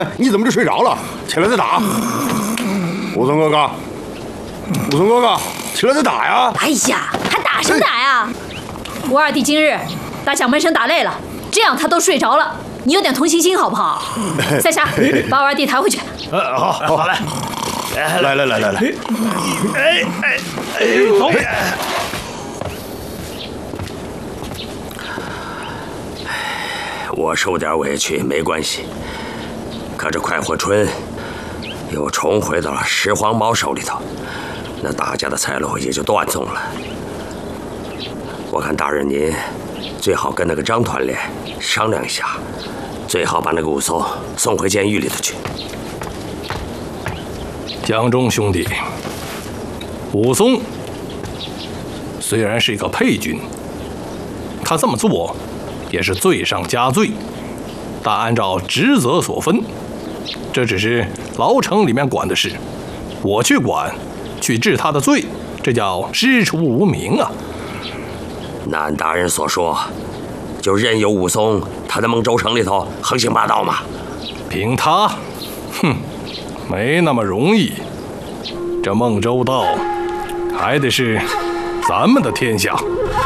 你怎么就睡着了？起来再打！武松哥哥，武松哥哥，起来再打呀！ 哎呀，还打什么打呀？我二弟今日打响门声打累了，这样他都睡着了，你有点同情心好不好？赛侠，把我二弟抬回去。 好嘞。来，走。 我受点委屈没关系，可这快活春又重回到了石黄毛手里头，那大家的财路也就断送了。我看大人您最好跟那个张团练商量一下，最好把那个武松送回监狱里头去。 江中兄弟，武松虽然是一个配军，他这么做也是罪上加罪，但按照职责所分，这只是牢城里面管的事，我去管，去治他的罪，这叫师出无名啊。 那按大人所说，就任由武松他在孟州城里头横行霸道嘛？ 凭他，没那么容易。这孟州道还得是咱们的天下。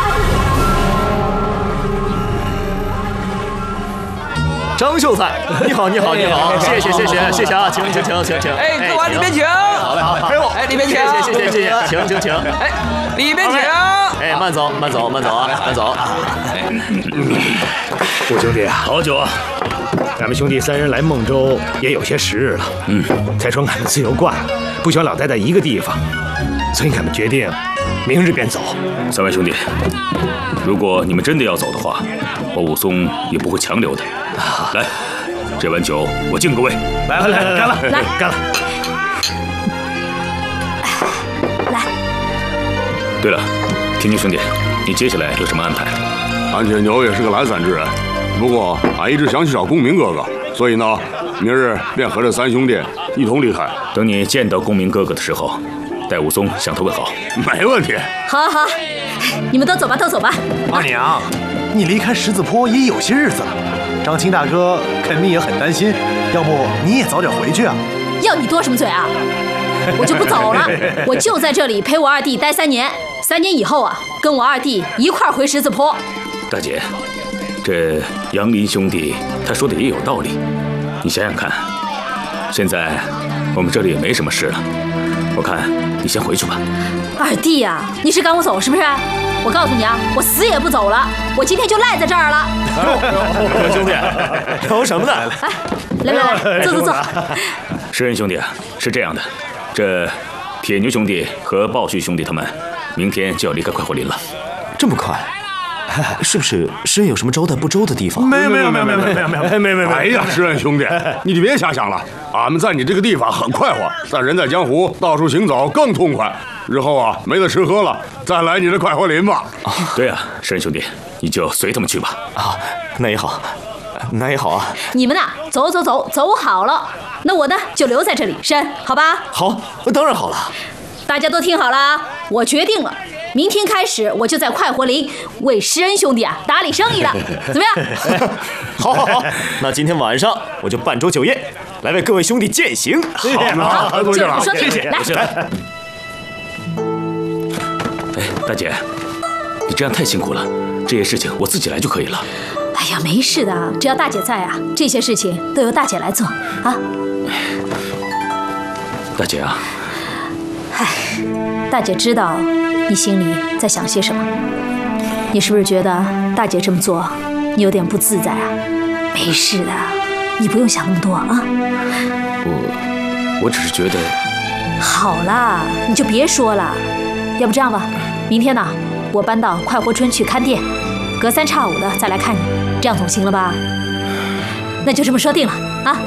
张秀才，你好，谢谢啊，请。 哎，各往里边请。 好， 哎，里边请。 谢谢，请。 哎，里边请。 哎，慢走啊，慢走。 五兄弟，好久啊！咱们兄弟三人来孟州也有些时日了。再说俺们自由惯了，不喜欢老待在一个地方，所以俺们决定明日便走。 三位兄弟，如果你们真的要走的话，我武松也不会强留的。来，这碗酒我敬各位。 来，干了！ 来。 对了，天津兄弟，你接下来有什么安排？ 安铁牛也是个懒散之人，不过俺一直想去找公明哥哥，所以呢，明日便和这三兄弟一同离开。 等你见到公明哥哥的时候，带武松向他问好。 没问题。 好，你们都走吧。 二娘，你离开十字坡也有些日子了，张青大哥肯定也很担心，要不你也早点回去啊？ 要你多什么嘴啊？我就不走了，我就在这里陪我二弟待3年，3年以后啊，跟我二弟一块儿回十字坡。 大姐，这杨林兄弟他说的也有道理，你想想看，现在我们这里也没什么事了，我看你先回去吧。 二弟呀，你是赶我走是不是？我告诉你啊，我死也不走了，我今天就赖在这儿了。 兄弟，聊什么呢？ 来，坐。 诗人兄弟啊，是这样的，这铁牛兄弟和鲍旭兄弟他们明天就要离开快活林了。 这么快？是不是诗人有什么招待不周的地方？ 没有。 哎呀，诗人兄弟，你就别瞎想了，俺们在你这个地方很快活，但人在江湖，到处行走更痛快。日后啊，没得吃喝了，再来你的快活林吧。 对啊，诗人兄弟，你就随他们去吧。 那也好啊。 你们呐，走好了，那我呢就留在这里生，好吧？ 好，当然好了。 大家都听好了啊，我决定了。明天开始，我就在快活林为施恩兄弟啊打理生意了，怎么样？ 好，那今天晚上我就办桌酒宴，来为各位兄弟饯行。 好，这样说定，来。 哎，大姐，你这样太辛苦了，这些事情我自己来就可以了。 哎呀，没事的，只要大姐在啊，这些事情都由大姐来做啊。 大姐啊， 大姐知道你心里在想些什么，你是不是觉得大姐这么做你有点不自在啊？没事的，你不用想那么多啊。 我只是觉得。 好啦，你就别说了，要不这样吧，明天呢，我搬到快活村去看店，隔3差5的再来看你，这样总行了吧？那就这么说定了啊。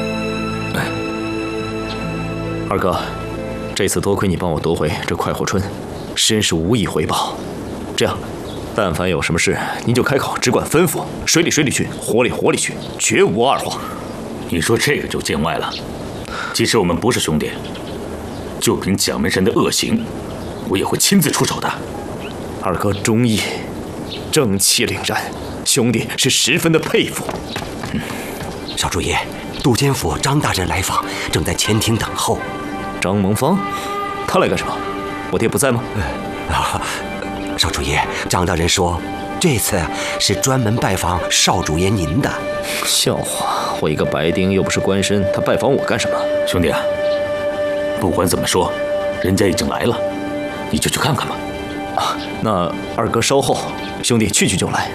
二哥，这次多亏你帮我夺回这快活村，真是无以回报。这样，但凡有什么事，您就开口，只管吩咐，水里去，火里去，绝无二话。 你说这个就见外了。即使我们不是兄弟，就凭蒋门神的恶行，我也会亲自出手的。 二哥忠义、正气凛然，兄弟是十分的佩服。 小主爷， 都监府张大人来访，正在前厅等候。 张蒙方，他来干什么？我爹不在吗？ 少主爷，张大人说，这次是专门拜访少主爷您的。 笑话，我一个白丁又不是官绅，他拜访我干什么？ 兄弟啊，不管怎么说，人家已经来了，你就去看看吧。 啊，那二哥稍后，兄弟去就来。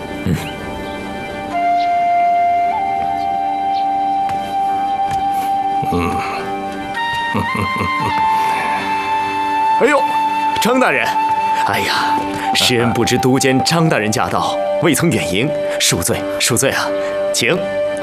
哎呦，张大人！哎呀，施恩不知都监张大人驾到，未曾远迎，恕罪恕罪啊！请。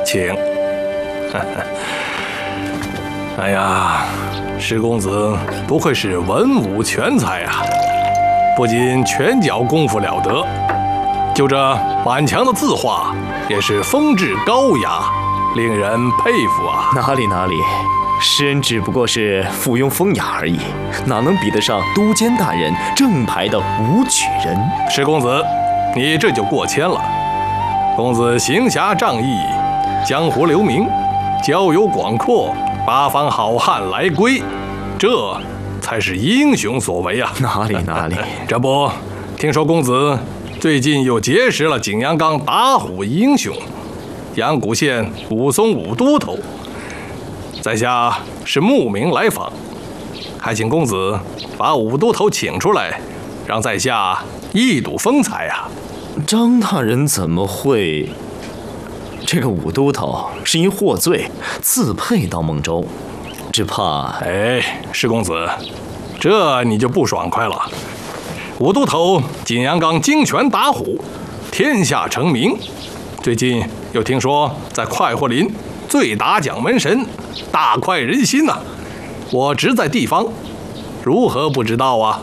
哎呀，施公子不愧是文武全才啊！不仅拳脚功夫了得，就这满墙的字画也是风致高雅，令人佩服啊！ 哪里，施恩只不过是附庸风雅而已，哪能比得上都监大人正牌的武举人？ 施公子，你这就过谦了。公子行侠仗义，江湖留名，交友广阔，八方好汉来归，这才是英雄所为啊！ 哪里， 这不，听说公子最近又结识了景阳冈打虎英雄，阳谷县武松武都头。在下是慕名来访，还请公子把武都头请出来，让在下一睹风采啊！ 张大人怎么会？这个武都头是因获罪，自配到孟州，只怕…… 哎，施公子，这你就不爽快了。武都头景阳冈精拳打虎，天下成名。最近又听说在快活林醉打蒋门神，大快人心呐！我职在地方，如何不知道啊？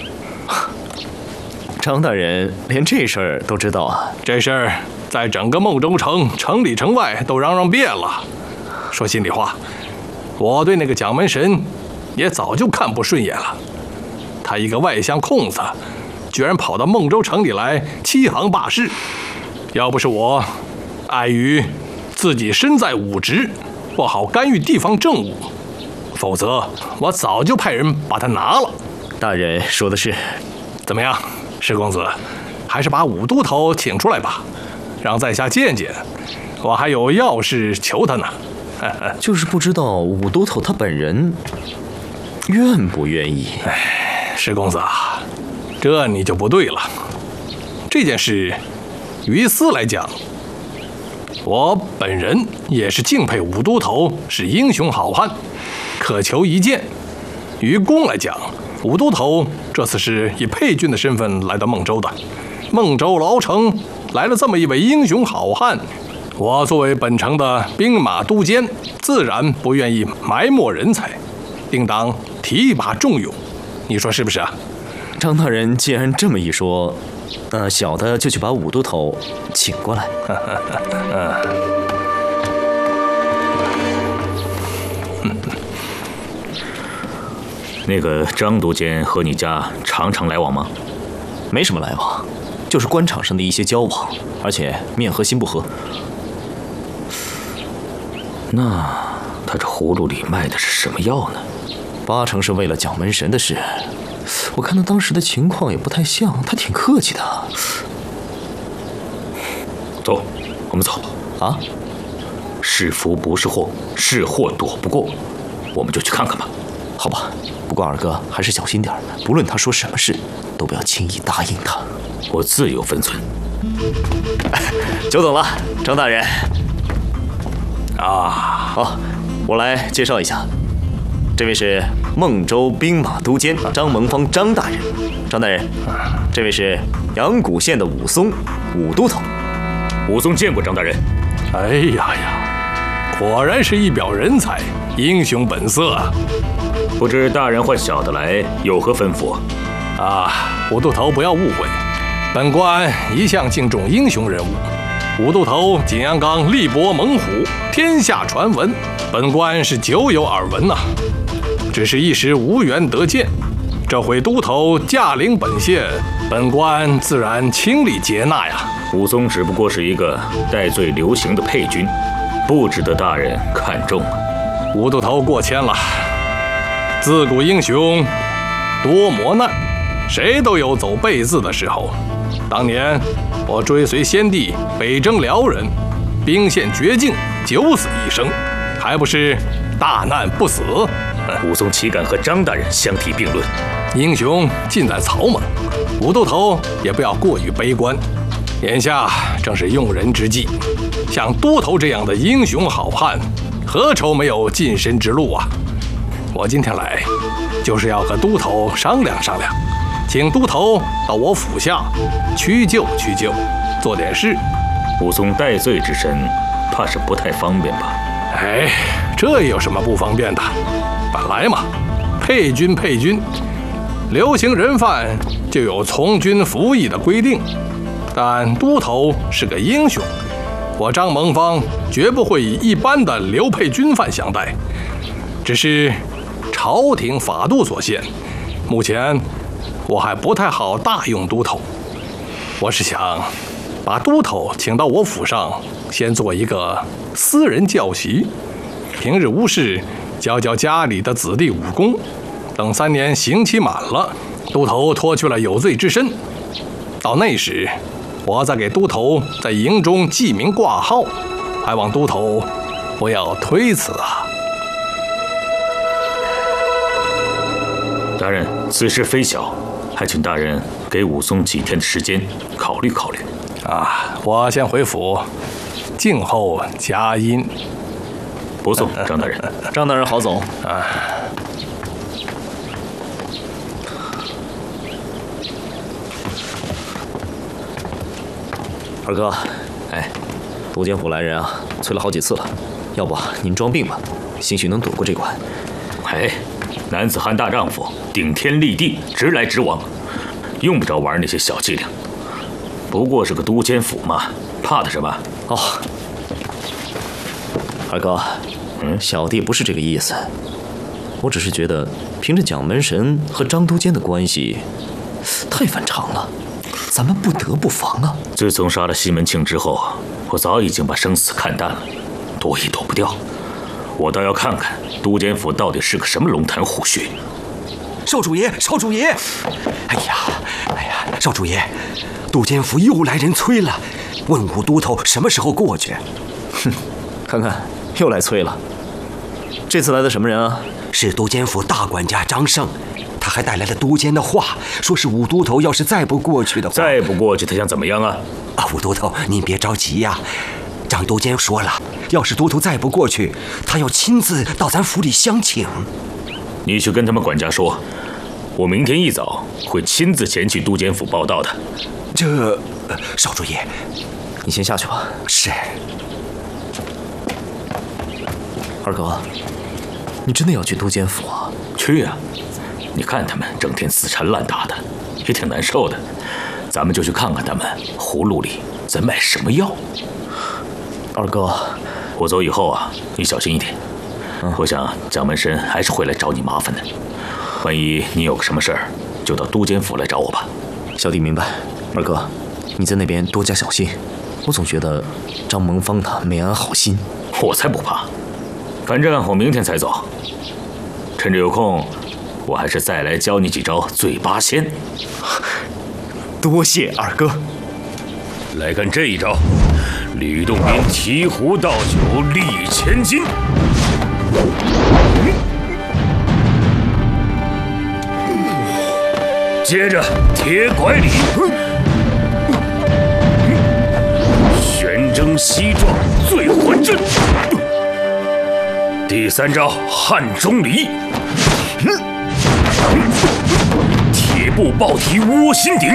张大人连这事儿都知道啊？ 这事儿在整个孟州城，城里城外都嚷嚷遍了。说心里话，我对那个蒋门神也早就看不顺眼了。他一个外乡空子，居然跑到孟州城里来欺行霸市。要不是我碍于自己身在武职，不好干预地方政务，否则我早就派人把他拿了。 大人说的是。 怎么样，施公子，还是把武都头请出来吧，让在下见见。我还有要事求他呢。 就是不知道武都头他本人愿不愿意。 施公子啊，这你就不对了。这件事于私来讲，我本人也是敬佩武都头是英雄好汉，渴求一见。于公来讲，武都头这次是以配军的身份来到孟州的，孟州牢城来了这么一位英雄好汉，我作为本城的兵马都监，自然不愿意埋没人才，定当提拔重用。你说是不是啊？ 张大人既然这么一说，小的就去把武都头请过来。 那个张都监和你家常常来往吗？ 没什么来往，就是官场上的一些交往，而且面和心不和。 那他这葫芦里卖的是什么药呢 ？8成是为了蒋门神的事。我看他当时的情况也不太像，他挺客气的。 走，我们走。 啊？ 是福不是祸，是祸躲不过，我们就去看看吧。 好吧，不过二哥还是小心点，不论他说什么事，都不要轻易答应他。 我自有分寸。 久等了，张大人。 啊， 好，我来介绍一下，这位是孟州兵马都监张蒙方张大人。张大人，这位是阳谷县的武松武都头。 武松见过张大人。 哎呀，果然是一表人才，英雄本色啊！ 不知大人唤小的来有何吩咐？ 武都头不要误会，本官一向敬重英雄人物。武都头景阳冈力搏猛虎，天下传闻，本官是久有耳闻呐。只是一时无缘得见，这回都头驾临本县，本官自然倾力接纳呀。 武松只不过是一个戴罪流刑的配军， 不值得大人看重啊。 吴都头过谦了。自古英雄多磨难，谁都有走背字的时候。当年我追随先帝北征辽人，兵陷绝境，九死一生，还不是大难不死？ 武松岂敢和张大人相提并论？ 英雄尽在草莽，吴都头也不要过于悲观。眼下正是用人之际，像都头这样的英雄好汉，何愁没有晋升之路啊？我今天来，就是要和都头商量商量，请都头到我府下屈就屈就，做点事。 武松戴罪之身，怕是不太方便吧？ 哎，这有什么不方便的？本来嘛，配军，流行人犯就有从军服役的规定。但都头是个英雄，我张蒙方绝不会以一般的流配军犯相待。只是朝廷法度所限，目前我还不太好大用都头。我是想把都头请到我府上，先做一个私人教习，平日无事教教家里的子弟武功。等3年刑期满了，都头脱去了有罪之身，到那时我再给都头在营中记名挂号，还望都头不要推辞啊！ 大人，此事非小，还请大人给武松几天的时间考虑考虑。 啊，我先回府，静候佳音。 不送，张大人。 张大人好走。 啊。 二哥，哎，都监府来人啊，催了好几次了，要不您装病吧，兴许能躲过这关。 哎，男子汉大丈夫，顶天立地，直来直往，用不着玩那些小伎俩。不过是个都监府嘛，怕的什么？ 哦，二哥，小弟不是这个意思，我只是觉得凭着蒋门神和张都监的关系，太反常了。咱们不得不防啊！ 自从杀了西门庆之后，我早已经把生死看淡了，躲也躲不掉。我倒要看看都监府到底是个什么龙潭虎穴。 少主爷，少主爷！哎呀，少主爷，都监府又来人催了，问武都头什么时候过去。 哼，看看又来催了。这次来的什么人啊？ 是都监府大管家张胜。他还带来了都监的话，说是武都头要是再不过去的话， 再不过去他想怎么样啊？ 武都头您别着急呀，张都监说了，要是都头再不过去，他要亲自到咱府里相请。 你去跟他们管家说，我明天一早会亲自前去都监府报到的。 这，少主爷， 你先下去吧。 是。 二哥，你真的要去都监府啊？ 去啊！你看他们整天死缠烂打的，也挺难受的。咱们就去看看他们葫芦里在卖什么药。 二哥， 我走以后啊，你小心一点。我想蒋门神还是会来找你麻烦的。万一你有个什么事儿，就到都监府来找我吧。 小弟明白。二哥，你在那边多加小心。我总觉得张蒙方他没安好心。 我才不怕。反正我明天才走。趁着有空，我还是再来教你几招醉八仙。 多谢二哥。 来看这一招，吕洞宾提壶倒酒立千金。接着铁拐李，玄征西撞醉还阵。第3招汉钟离，铁步抱提窝心顶。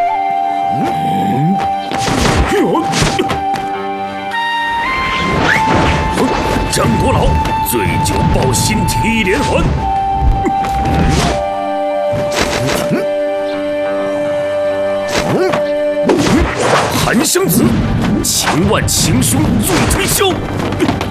张国老醉酒抱心提连环。韩湘子情万情凶醉推销。